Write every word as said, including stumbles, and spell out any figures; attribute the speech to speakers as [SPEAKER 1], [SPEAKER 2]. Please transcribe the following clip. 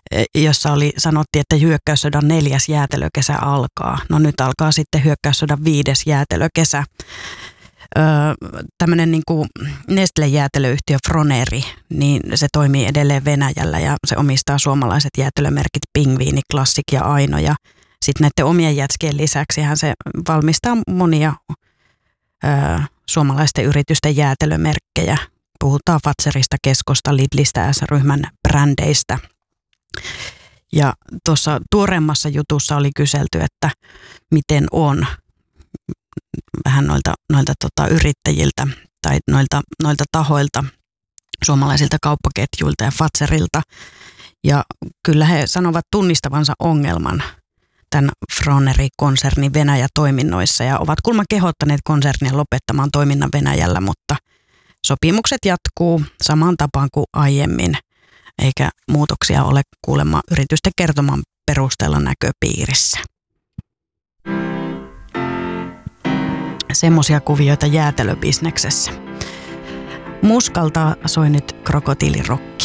[SPEAKER 1] jossa oli, sanottiin, että hyökkäyssodan neljäs jäätelökesä alkaa. No nyt alkaa sitten hyökkäyssodan viides jäätelökesä. Öö, tämmöinen niin kuin Nestle-jäätelöyhtiö Froneri, niin se toimii edelleen Venäjällä ja se omistaa suomalaiset jäätelömerkit Pingviini, Classic ja Aino. Ja sitten näiden omien jätskien lisäksi hän se valmistaa monia öö, suomalaisten yritysten jäätelömerkkejä. Puhutaan Fatzerista, Keskosta, Lidlistä, S-ryhmän brändeistä. Ja tuossa tuoreemmassa jutussa oli kyselty, että miten on vähän noilta, noilta tota yrittäjiltä tai noilta, noilta tahoilta, suomalaisilta kauppaketjuilta ja Fatzerilta. Ja kyllä he sanovat tunnistavansa ongelman tämän Froneri-konsernin Venäjä-toiminnoissa ja ovat kuulemma kehottaneet konsernia lopettamaan toiminnan Venäjällä, mutta sopimukset jatkuu samaan tapaan kuin aiemmin, eikä muutoksia ole kuulemma yritysten kertoman perusteella näköpiirissä. Semmoisia kuvioita jäätelöbisneksessä. Muskalta soi nyt krokotiilirokki.